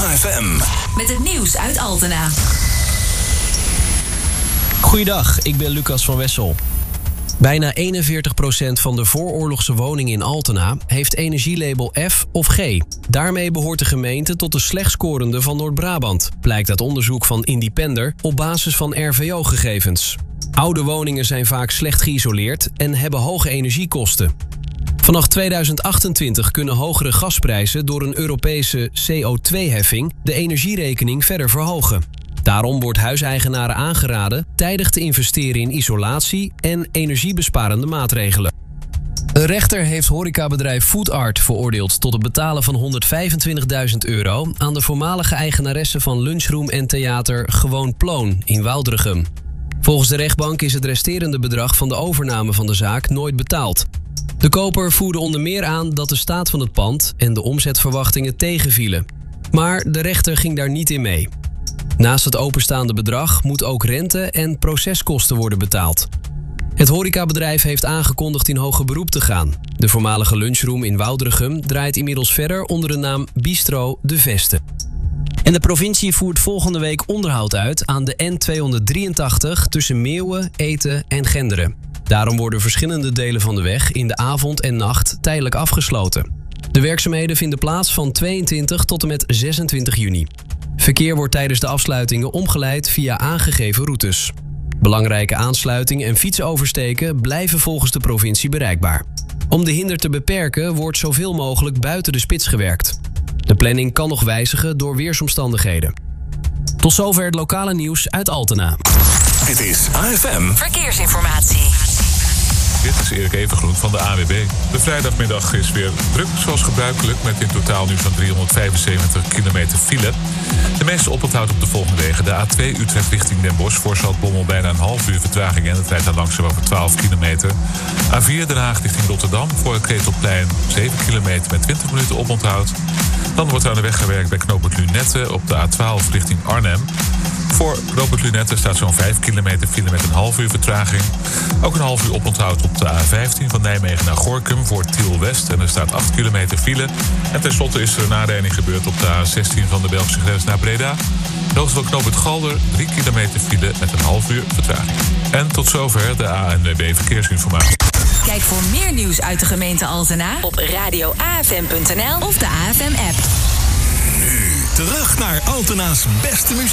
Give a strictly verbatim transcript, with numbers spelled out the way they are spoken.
A F M. Met het nieuws uit Altena. Goeiedag, ik ben Lucas van Wessel. Bijna eenenveertig procent van de vooroorlogse woningen in Altena heeft energielabel F of G. Daarmee behoort de gemeente tot de slecht scorende van Noord-Brabant, blijkt uit onderzoek van Independer op basis van R V O-gegevens. Oude woningen zijn vaak slecht geïsoleerd en hebben hoge energiekosten. Vanaf tweeduizend achtentwintig kunnen hogere gasprijzen door een Europese C O twee heffing de energierekening verder verhogen. Daarom wordt huiseigenaren aangeraden tijdig te investeren in isolatie en energiebesparende maatregelen. Een rechter heeft horecabedrijf Food Art veroordeeld tot het betalen van honderdvijfentwintigduizend euro aan de voormalige eigenaresse van lunchroom en theater Gewoon Ploon in Woudrichem. Volgens de rechtbank is het resterende bedrag van de overname van de zaak nooit betaald. De koper voerde onder meer aan dat de staat van het pand en de omzetverwachtingen tegenvielen. Maar de rechter ging daar niet in mee. Naast het openstaande bedrag moet ook rente en proceskosten worden betaald. Het horecabedrijf heeft aangekondigd in hoger beroep te gaan. De voormalige lunchroom in Woudrichem draait inmiddels verder onder de naam Bistro De Veste. En de provincie voert volgende week onderhoud uit aan de N tweehonderddrieëntachtig tussen Meeuwen, Eten en Genderen. Daarom worden verschillende delen van de weg in de avond en nacht tijdelijk afgesloten. De werkzaamheden vinden plaats van tweeëntwintig tot en met zesentwintig juni. Verkeer wordt tijdens de afsluitingen omgeleid via aangegeven routes. Belangrijke aansluitingen en fietsoversteken blijven volgens de provincie bereikbaar. Om de hinder te beperken wordt zoveel mogelijk buiten de spits gewerkt. De planning kan nog wijzigen door weersomstandigheden. Tot zover het lokale nieuws uit Altena. Dit is A F M Verkeersinformatie. Dit is Erik Evengroen van de A W B. De vrijdagmiddag is weer druk zoals gebruikelijk met in totaal nu zo'n driehonderdvijfenzeventig kilometer file. De meeste oponthoud op de volgende wegen. De A twee Utrecht richting Den Bosch voor Zaltbommel bijna een half uur vertraging en het rijdt daar langzaam over twaalf kilometer. A vier Den Haag richting Rotterdam voor het Ketelplein zeven kilometer met twintig minuten oponthoud. Dan wordt er aan de weg gewerkt bij knooppunt Lunette op de A twaalf richting Arnhem. Voor knooppunt Lunette staat zo'n vijf kilometer file met een half uur vertraging. Ook een half uur oponthoud op de A vijftien van Nijmegen naar Gorinchem voor Tiel West. En er staat acht kilometer file. En tenslotte is er een aanrijding gebeurd op de A zestien van de Belgische grens naar Breda. De hoogte van knooppunt Galder, drie kilometer file met een half uur vertraging. En tot zover de A N W B Verkeersinformatie. Kijk voor meer nieuws uit de gemeente Altena op radio A F M punt n l of de A F M-app. Nu terug naar Altena's beste muziek.